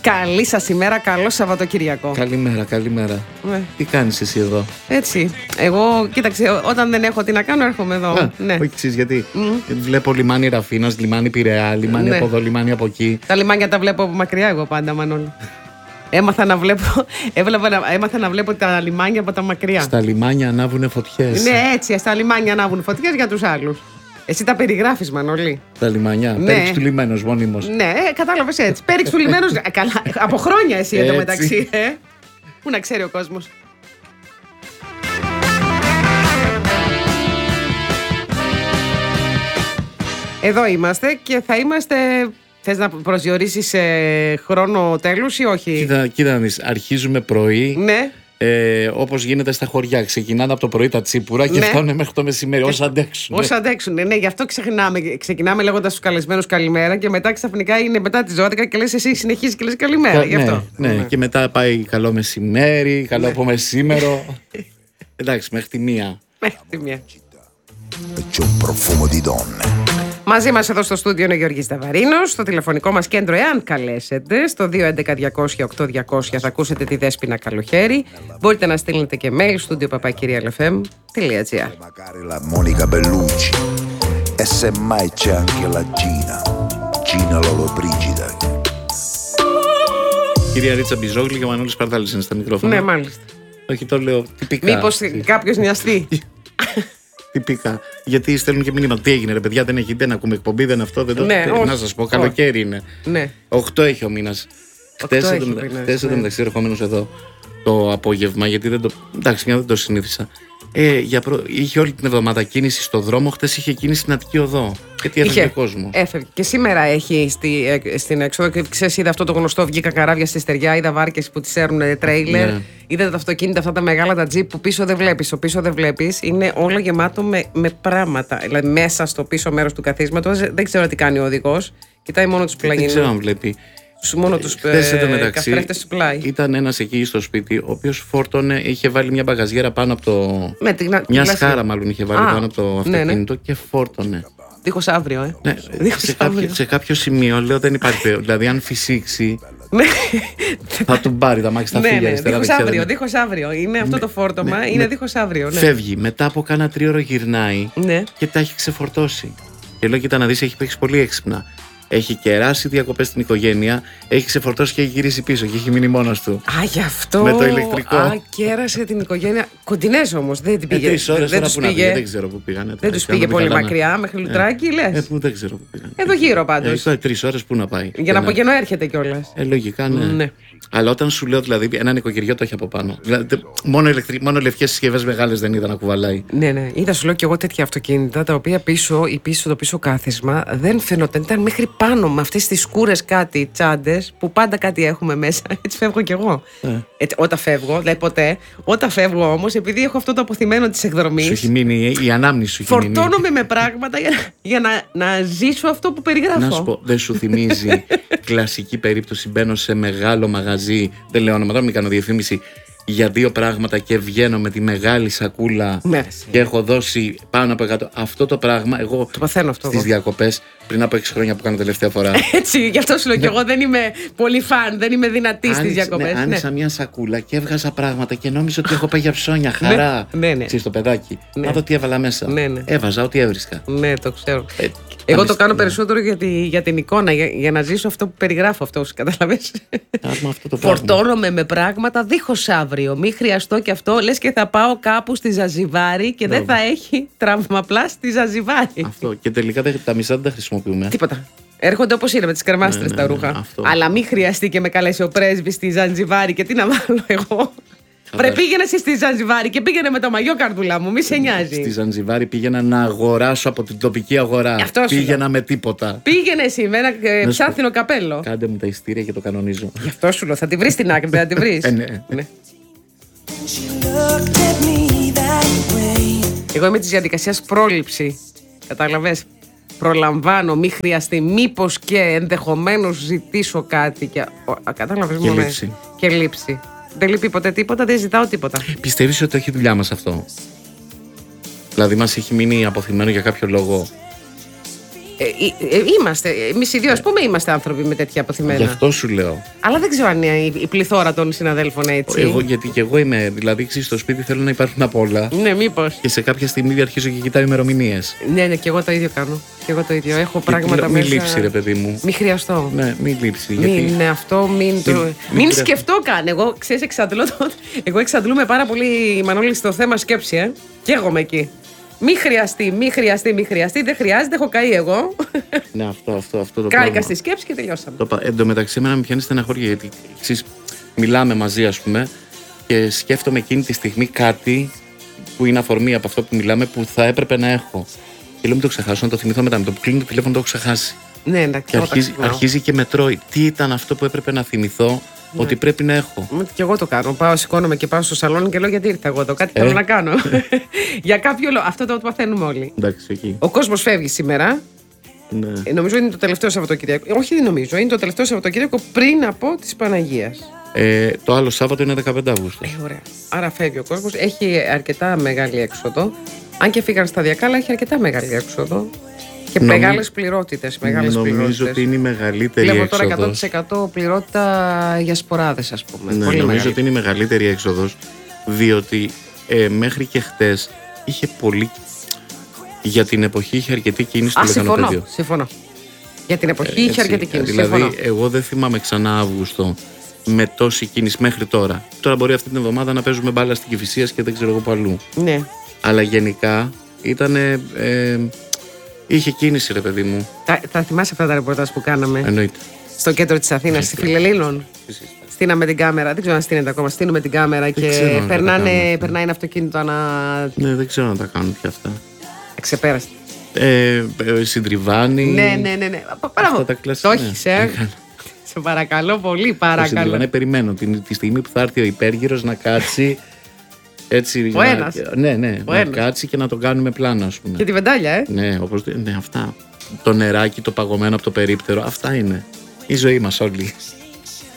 Καλή σας ημέρα, καλό Σαββατοκύριακο. Καλημέρα. Τι κάνεις εσύ εδώ? Έτσι. Εγώ, κοίταξε, όταν δεν έχω τι να κάνω, έρχομαι εδώ. Ναι. Όχι, ξέρεις γιατί. Βλέπω λιμάνι Ραφίνας, λιμάνι Πειραιά, λιμάνι από εδώ, λιμάνι από εκεί. Τα λιμάνια τα βλέπω από μακριά εγώ πάντα, Μανώλη. Έμαθα να βλέπω τα λιμάνια από τα μακριά. Στα λιμάνια ανάβουνε φωτιές. Ναι, έτσι, στα λιμάνια ανάβουν φωτιές για τους άλλους. Εσύ τα περιγράφεις, Μανώλη. Τα λιμάνια. Ναι. Πέριξ του λιμένος μόνιμος. Ναι, κατάλαβες έτσι. Πέριξ του λιμένος. Καλά, από χρόνια εσύ εντωμεταξύ. Πού να ξέρει ο κόσμος. Εδώ είμαστε και θα είμαστε. Θες να προσδιορίσεις χρόνο τέλους ή όχι? Κοίτα να δεις, αρχίζουμε πρωί. Ναι. Όπως γίνεται στα χωριά. Ξεκινάνε από το πρωί τα τσίπουρα και φτάνουν μέχρι το μεσημέρι. Όσο αντέξουν. Όσο αντέξουν. Ναι, γι' αυτό ξεκινάμε λέγοντας στους καλεσμένους καλημέρα και μετά ξαφνικά είναι μετά τις 12 και λες εσύ συνεχίζεις και λες καλημέρα. Γι' αυτό. Ναι. Και μετά πάει καλό μεσημέρι, καλό απομεσήμερο. Εντάξει, μέχρι τη μία. Μαζί μας εδώ στο στούντιο είναι ο Γιώργης Δαβαρίνος. Στο τηλεφωνικό μας κέντρο, εάν καλέσετε, στο 211-200-8200 θα ακούσετε τη Δέσποινα Καλοχέρη. Μπορείτε να στείλετε και mail στο studio@kirialfm.gr. Κυρία Ρίτσα Μπιζόγλη και ο Μανώλης Παρδάλης είναι στα μικρόφωνα. Ναι, μάλιστα. Όχι, το λέω τυπικά. Μήπως κάποιος νοιαστεί. Τυπικά. Γιατί στέλνουν και μήνυμα. Τι έγινε, ρε παιδιά, δεν ακούμε εκπομπή, δεν αυτό, δεν το. Ναι, να σας πω, καλοκαίρι είναι. Ναι. 8 έχει ο μήνας. Χτες εντωμεταξύ ερχόμενος εδώ το απόγευμα, γιατί δεν το. Εντάξει, μια δεν το συνήθισα. Είχε όλη την εβδομάδα κίνηση στο δρόμο, χτες είχε κίνηση στην Αττική Οδό. Γιατί έφευγε κόσμο. Έφευγε. Και σήμερα έχει στην έξοδο. Και ξέρεις, είδα αυτό το γνωστό. Βγήκα καράβια στη στεριά, είδα βάρκες που τις έρουν τρέιλερ. Ναι. Είδα τα αυτοκίνητα αυτά τα μεγάλα, τα τζιπ που πίσω δεν βλέπεις. Το πίσω δεν βλέπεις. Είναι όλο γεμάτο με πράγματα. Δηλαδή μέσα στο πίσω μέρος του καθίσματος. Δεν ξέρω τι κάνει ο οδηγός. Κοιτάει μόνο τους πλαγινούς. Δεν ξέρω αν βλέπει. Μόνο τους καθρέφτες του πλάι. Ήταν ένας εκεί στο σπίτι, ο οποίος φόρτωνε, είχε βάλει μια μπαγαζιέρα πάνω από το. Μια σκάρα, μάλλον είχε βάλει πάνω από το αυτοκίνητο και φόρτωνε. Δίχως αύριο, Ναι, σε κάποιο σημείο λέω δεν υπάρχει. Δηλαδή, αν φυσήξει. Θα του πάρει τα μάξι, θα φύγει αριστερά. Δίχως αύριο. Είναι αυτό το φόρτωμα, είναι δίχως αύριο. Φεύγει. Μετά από κάνα 3 ώρες γυρνάει και τα έχει ξεφορτώσει. Και λέω, κοίτα να δεις, έχει παίξει πολύ έξυπνα. Έχει κεράσει διακοπές στην οικογένεια, έχει ξεφορτώσει και έχει γυρίσει πίσω και έχει μείνει μόνος του. Α, γι' αυτό. Με το ηλεκτρικό. Κέρασε την οικογένεια. Κοντινές όμως, δεν την πήγε. 3 ώρες τώρα που να πήγε, δεν ξέρω που πήγανε. Δεν τους πήγε πολύ μακριά, μέχρι Λουτράκι, λες. Δεν ξέρω που πήγανε. Εδώ γύρω πάντως. 3 ώρες που να πάει. Για να απογενώ έρχεται κιόλας. Λογικά, ναι. Αλλά όταν σου λέω, δηλαδή, ένα νοικοκυριό το έχει από πάνω. Δηλαδή, μόνο λευκές συσκευές μεγάλες δεν είδα να κουβαλάει. Ναι. Είδα, σου λέω κι εγώ τέτοια αυτοκίνητα, τα οποία το πίσω κάθισμα δεν φαινόταν. Ήταν μέχρι πάνω με αυτές τις σκούρες κάτι τσάντες που πάντα κάτι έχουμε μέσα. Έτσι φεύγω κι εγώ. Όταν φεύγω, δηλαδή ποτέ. Όταν φεύγω όμως, επειδή έχω αυτό το αποθυμένο της εκδρομής. Σου έχει μείνει η ανάμνηση σου. Φορτώνομαι με πράγματα για να ζήσω αυτό που περιγράφω. Να σου πω, δεν σου θυμίζει κλασική περίπτωση? Μπαίνω σε μεγάλο μαγαζί, δεν λέω όνομα, μην κάνω διαφήμιση, για 2 πράγματα και βγαίνω με τη μεγάλη σακούλα και έχω δώσει πάνω από 100. Αυτό το πράγμα εγώ το παθαίνω αυτό στις διακοπές πριν από 6 χρόνια που κάνω τελευταία φορά. Έτσι, γι' αυτό σου λέω κι εγώ δεν είμαι πολύ φαν, δεν είμαι δυνατή στις διακοπές. Άνοιξα μια σακούλα και έβγαζα πράγματα και νόμιζα ότι έχω πάει για ψώνια, χαρά. Ξέρεις το παιδάκι. Να δω τι έβαλα μέσα. Έβαζα ό,τι έβρισκα. Ναι, το ξέρω. Εγώ το κάνω περισσότερο για την εικόνα, για να ζήσω αυτό που περιγράφω, αυτό σου καταλαβες. Φορτώνομαι με πράγματα δίχως αύριο. Μην χρειαστώ και αυτό. Λες και θα πάω κάπου στη Ζανζιβάρη και δεν θα έχει τραυμαπλά στη Ζανζιβάρη. Αυτό. Και τελικά τα μισά δεν τα χρησιμοποιούμε. Τίποτα. Έρχονται όπως είναι με τις κρεμάστρες τα ρούχα. Αλλά μην χρειαστεί και με καλέσει ο πρέσβης στη Ζανζιβάρη και τι να βάλω εγώ. Πρέπει πήγαινε εσύ στη Ζανζιβάρη και πήγαινε με το μαγιό, καρδούλα μου, μη σε νοιάζει. Στη Ζανζιβάρη πήγαινα να αγοράσω από την τοπική αγορά. Πήγαινα με τίποτα. Πήγαινε εσύ με ένα ψάθινο καπέλο. Κάντε μου τα ειστήρια και το κανονίζω. Γι' αυτό σου λέω, θα τη βρει στην άκρη, δεν θα τη βρει. Ναι. Εγώ είμαι της διαδικασίας πρόληψη. Κατάλαβες. Προλαμβάνω, μη χρειαστεί, μήπως και ενδεχομένως ζητήσω κάτι. Κατάλαβες μόνο. Και λήψη. Δεν λείπει ποτέ τίποτα, δεν ζητάω τίποτα. Πιστεύεις ότι έχει δουλειά μας αυτό? Δηλαδή μας έχει μείνει αποθυμένο για κάποιο λόγο? Είμαστε. Εμείς οι δύο, ας πούμε, είμαστε άνθρωποι με τέτοια αποθυμένα. Γι' αυτό σου λέω. Αλλά δεν ξέρω αν είναι η πληθώρα των συναδέλφων έτσι. Γιατί και εγώ είμαι. Δηλαδή, στο σπίτι θέλω να υπάρχουν απ' όλα. Ναι, μήπως. Και σε κάποια στιγμή αρχίζω και κοιτάω ημερομηνίες. Ναι, και εγώ το ίδιο κάνω. Και εγώ το ίδιο. Έχω πράγματα μέσα. Μην λείψει, ρε παιδί μου. Μην χρειαστώ. Ναι, μην λείψει. Είναι αυτό, μην σκεφτώ καν. Εγώ, ξέρεις, εγώ εξαντλούμε πάρα πολύ, Μανώλη, στο θέμα σκέψη, Και εγώ είμαι εκεί. Μη χρειαστεί. Δεν χρειάζεται, έχω καεί εγώ. Ναι, αυτό το Κάηκα στη σκέψη και τελειώσαμε. Εν τω μεταξύ, εμένα με πιάνει στεναχώρια γιατί μιλάμε μαζί, ας πούμε, και σκέφτομαι εκείνη τη στιγμή κάτι που είναι αφορμή από αυτό που μιλάμε που θα έπρεπε να έχω. Και λέω μην το ξεχάσω, να το θυμηθώ μετά. Με το που κλείνει το τηλέφωνο το έχω ξεχάσει. Ναι, εντάξει. Και αρχίζει και μετρώει. Τι ήταν αυτό που έπρεπε να θυμηθώ ότι πρέπει να έχω. Και εγώ το κάνω. Σηκώνομαι και πάω στο σαλόνι και λέω γιατί ήρθα εγώ εδώ. Κάτι θέλω να κάνω. Για κάποιο λόγο. Αυτό το παθαίνουμε όλοι. Εντάξει, εκεί. Ο κόσμος φεύγει σήμερα. Ναι. Νομίζω είναι το τελευταίο Σαββατοκύριακο. Όχι, δεν νομίζω. Είναι το τελευταίο Σαββατοκύριακο πριν από της Παναγίας. Το άλλο Σάββατο είναι 15 Αυγούστου. Ωραία. Άρα φεύγει ο κόσμος. Έχει αρκετά μεγάλη έξοδο. Αν και φύγαν σταδιακά, αλλά έχει αρκετά μεγάλη έξοδο. Και μεγάλες πληρότητες. Νομίζω ότι είναι η μεγαλύτερη έξοδος. Βλέπω τώρα 100% πληρότητα για σποράδες, ας πούμε. Ναι, πολύ νομίζω μεγάλη. ότι είναι η μεγαλύτερη έξοδος, διότι μέχρι και χτες είχε πολύ. Για την εποχή είχε αρκετή κίνηση στο Λεκανοπέδιο. Συμφωνώ. Για την εποχή είχε αρκετή κίνηση. Δηλαδή, εγώ δεν θυμάμαι ξανά Αύγουστο με τόση κίνηση μέχρι τώρα. Τώρα μπορεί αυτή την εβδομάδα να παίζουμε μπάλα στην Κηφισίας και δεν ξέρω εγώ που αλλού. Ναι. Αλλά γενικά ήταν. Είχε κίνηση, ρε παιδί μου. Θα θυμάσαι αυτά τα ρεπορτάζ που κάναμε. Εννοείται. Στο κέντρο της Αθήνας, στη Φιλελλήνων. Στείναμε την κάμερα. Δεν ξέρω αν στείνεται ακόμα. Στείνουμε την κάμερα και περνάει ένα αυτοκίνητο Ναι, δεν ξέρω να τα κάνουν πια αυτά. Ξεπέρασε. Συντριβάνι. Ναι. Αυτά τα κλασικά. Το έχεις, Σε παρακαλώ πολύ, παρακαλώ. Συντριβάνι, περιμένω τη στιγμή που θα έρθει ο υπέργυρος να κάτσει. Έτσι, ο ένας. Ναι, να κάτσει και να το κάνουμε πλάνο, ας πούμε. Και τη βεντάλια, Ναι, αυτά. Το νεράκι, το παγωμένο από το περίπτερο. Αυτά είναι η ζωή μας όλοι.